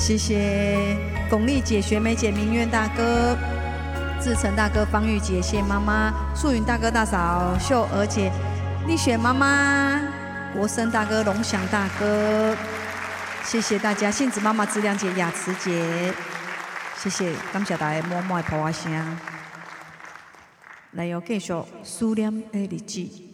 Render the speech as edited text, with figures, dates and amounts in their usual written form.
谢谢巩俐姐、学梅姐、明月大哥、志成大哥、方玉姐、谢妈妈、素云大哥、大嫂、秀娥姐、丽雪妈妈、国生大哥、龙翔大哥，谢谢大家，杏子妈妈、志亮姐、雅慈姐，谢谢，感谢大家默默的捧我声。来哦，继续思念的日子。